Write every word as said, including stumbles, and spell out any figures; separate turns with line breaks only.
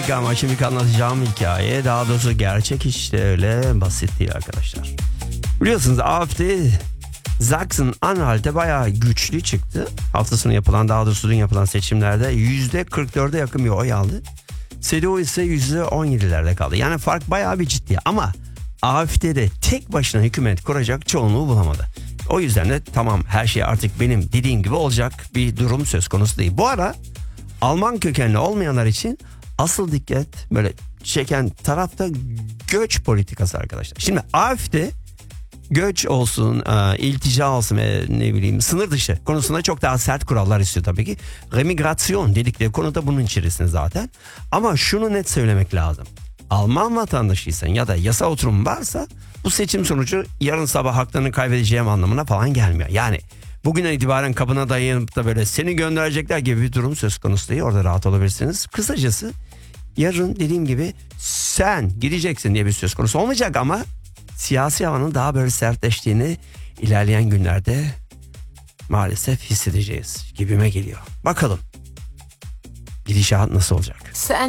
Ama şimdi anlatacağım hikaye, daha doğrusu gerçek, hiç de öyle basit değil arkadaşlar. Biliyorsunuz A F D Sachsen-Anhalt'te bayağı güçlü çıktı. Hafta sonu yapılan, daha doğrusu dün yapılan seçimlerde yüzde kırk dörde yakın bir oy aldı. C D U ise yüzde on yedilerde kaldı. Yani fark bayağı bir ciddi ama A F D'de tek başına hükümet kuracak çoğunluğu bulamadı. O yüzden de tamam, her şey artık benim dediğim gibi olacak bir durum söz konusu değil. Bu ara Alman kökenli olmayanlar için asıl dikkat böyle çeken tarafta göç politikası arkadaşlar. Şimdi A F D göç olsun, iltica olsun ve ne bileyim sınır dışı konusunda çok daha sert kurallar istiyor tabii ki. Remigrasyon dedikleri konu da bunun içerisinde zaten. Ama şunu net söylemek lazım. Alman vatandaşıysan ya da yasa oturumu varsa bu seçim sonucu yarın sabah haklarını kaybedeceğim anlamına falan gelmiyor. Yani bugünden itibaren kapına dayanıp da böyle seni gönderecekler gibi bir durum söz konusu değil. Orada rahat olabilirsiniz. Kısacası yarın dediğim gibi sen gideceksin diye bir söz konusu olmayacak ama siyasi havanın daha böyle sertleştiğini ilerleyen günlerde maalesef hissedeceğiz gibime geliyor. Bakalım gidişat nasıl olacak?
Sen